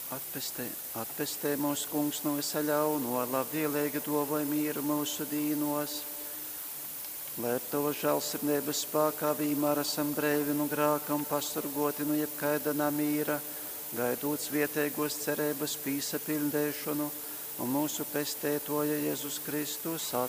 Atpestē mūsu kungs no visa ļauno, labvēlīgi dāvāj mieru mūsu dīnos. Lai ar Tava žēlsirdības spēkā vienmēr esam brīvi no grēka un pasargoti no jebkaida namīra, gaidot vietējos cerības piesapildīšanu un mūsu pestētoja Jēzus Kristus